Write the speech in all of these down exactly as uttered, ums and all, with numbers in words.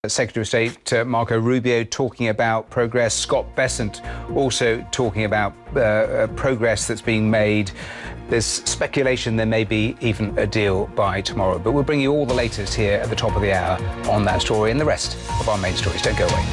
Secretary of State uh, Marco Rubio talking about progress. Scott Bessent also talking about uh, uh, progress that's being made. There's speculation there may be even a deal by tomorrow. But we'll bring you all the latest here at the top of the hour on that story and the rest of our main stories. Don't go away.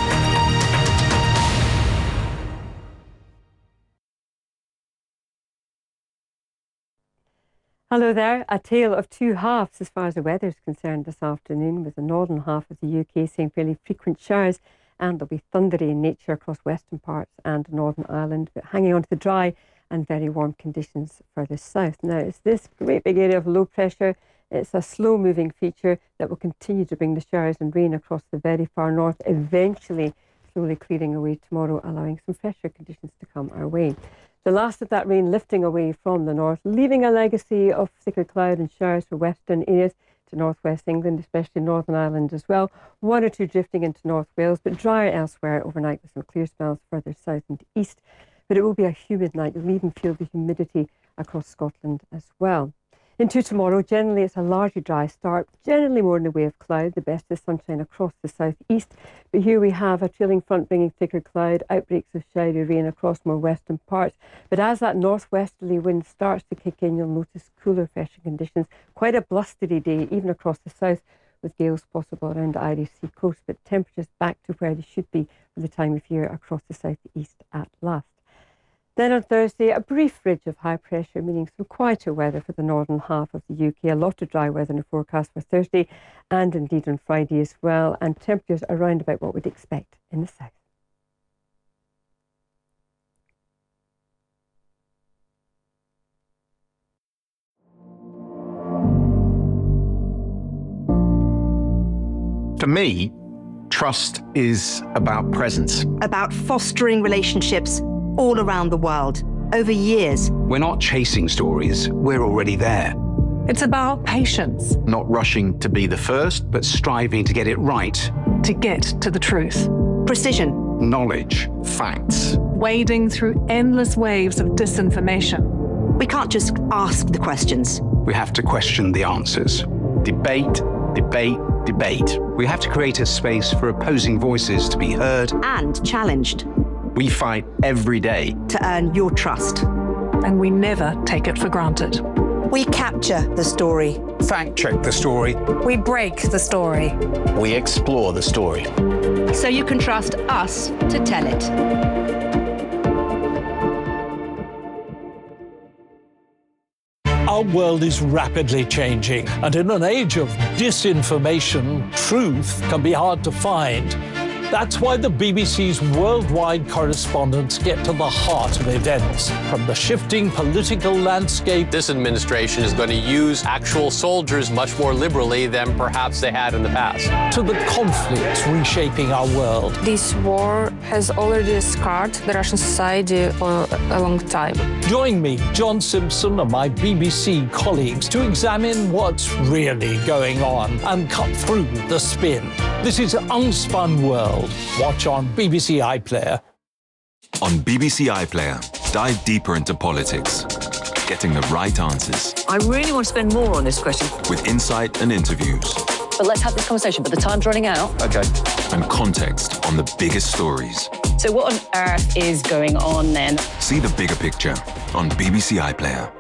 Hello there. A tale of two halves as far as the weather is concerned this afternoon, with the northern half of the U K seeing fairly frequent showers, and there'll be thundery in nature across western parts and Northern Ireland, but hanging on to the dry and very warm conditions further south. Now, it's this great big area of low pressure. It's a slow-moving feature that will continue to bring the showers and rain across the very far north, eventually slowly clearing away tomorrow, allowing some fresher conditions to come our way. The last of that rain lifting away from the north, leaving a legacy of thicker cloud and showers for western areas to northwest England, especially Northern Ireland as well. One or two drifting into North Wales, but drier elsewhere overnight with some clear spells further south and east. But it will be a humid night. You'll even feel the humidity across Scotland as well. Into tomorrow, generally it's a largely dry start, generally more in the way of cloud. The best is sunshine across the southeast. But here we have a trailing front bringing thicker cloud, outbreaks of showery rain across more western parts. But as that northwesterly wind starts to kick in, you'll notice cooler, fresher conditions. Quite a blustery day, even across the south, with gales possible around the Irish Sea coast. But temperatures back to where they should be for the time of year across the southeast at last. Then on Thursday, a brief ridge of high pressure, meaning some quieter weather for the northern half of the U K. A lot of dry weather in the forecast for Thursday and indeed on Friday as well. And temperatures around about what we'd expect in the south. For me, trust is about presence. About fostering relationships all around the world, over years. We're not chasing stories, we're already there. It's about patience. Not rushing to be the first, but striving to get it right. To get to the truth. Precision. Knowledge. Facts. Wading through endless waves of disinformation. We can't just ask the questions. We have to question the answers. Debate, debate, debate. We have to create a space for opposing voices to be heard and challenged. We fight every day to earn your trust. And we never take it for granted. We capture the story. Fact check the story. We break the story. We explore the story. So you can trust us to tell it. Our world is rapidly changing, and in an age of disinformation, truth can be hard to find. That's why the B B C's worldwide correspondents get to the heart of events. From the shifting political landscape... This administration is going to use actual soldiers much more liberally than perhaps they had in the past. ...to the conflicts reshaping our world. This war has already scarred the Russian society for a long time. Join me, John Simpson, and my B B C colleagues to examine what's really going on and cut through the spin. This is Unspun World. Watch on B B C iPlayer. On B B C iPlayer, dive deeper into politics, getting the right answers. I really want to spend more on this question. With insight and interviews. But let's have this conversation, but the time's running out. Okay. And context on the biggest stories. So what on earth is going on then? See the bigger picture on B B C iPlayer.